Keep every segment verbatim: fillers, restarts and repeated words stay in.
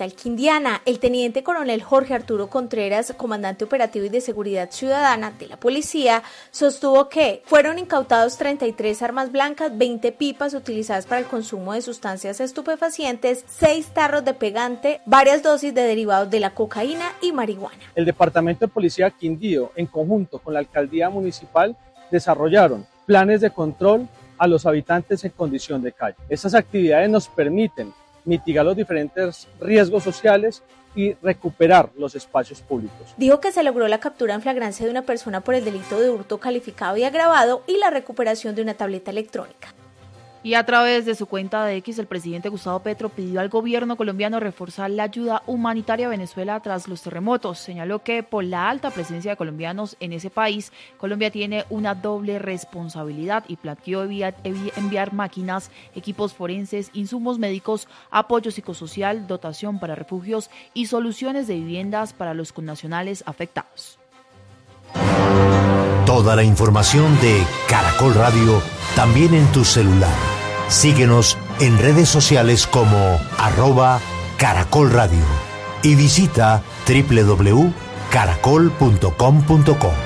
capital quindiana. El teniente coronel Jorge Arturo Contreras, comandante operativo y de seguridad ciudadana de la policía, sostuvo que fueron incautados treinta y tres armas blancas, veinte pipas utilizadas para el consumo de sustancias estupefacientes, seis tarros de pegante, varias dosis de derivados de la cocaína y marihuana. El Departamento de Policía Quindío, en conjunto con la Alcaldía Municipal, desarrollaron planes de control a los habitantes en condición de calle. Estas actividades nos permiten mitigar los diferentes riesgos sociales y recuperar los espacios públicos. Dijo que se logró la captura en flagrancia de una persona por el delito de hurto calificado y agravado y la recuperación de una tableta electrónica. Y a través de su cuenta de X, el presidente Gustavo Petro pidió al gobierno colombiano reforzar la ayuda humanitaria a Venezuela tras los terremotos. Señaló que por la alta presencia de colombianos en ese país, Colombia tiene una doble responsabilidad y planteó enviar máquinas, equipos forenses, insumos médicos, apoyo psicosocial, dotación para refugios y soluciones de viviendas para los connacionales afectados. Toda la información de Caracol Radio también en tu celular. Síguenos en redes sociales como arroba Caracol Radio y visita doble u doble u doble u punto caracol punto com punto co.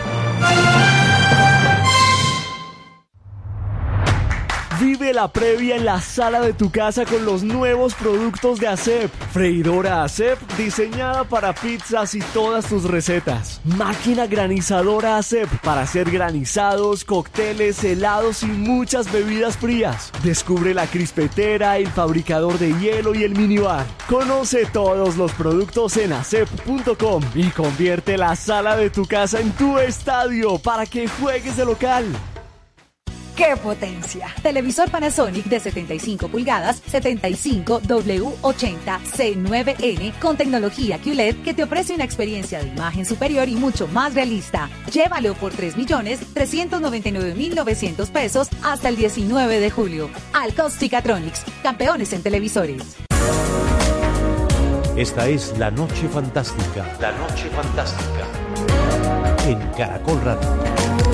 Vive la previa en la sala de tu casa con los nuevos productos de Acep. Freidora Acep diseñada para pizzas y todas tus recetas. Máquina granizadora Acep para hacer granizados, cócteles, helados y muchas bebidas frías. Descubre la crispetera, el fabricador de hielo y el minibar. Conoce todos los productos en acep punto com y convierte la sala de tu casa en tu estadio para que juegues de local. ¡Qué potencia! Televisor Panasonic de setenta y cinco pulgadas, setenta y cinco W ochenta C nueve N con tecnología Q L E D que te ofrece una experiencia de imagen superior y mucho más realista. Llévalo por tres millones trescientos noventa y nueve mil novecientos pesos hasta el diecinueve de julio. Alcostica-Tronics, campeones en televisores. Esta es La Noche Fantástica. La Noche Fantástica. En Caracol Radio.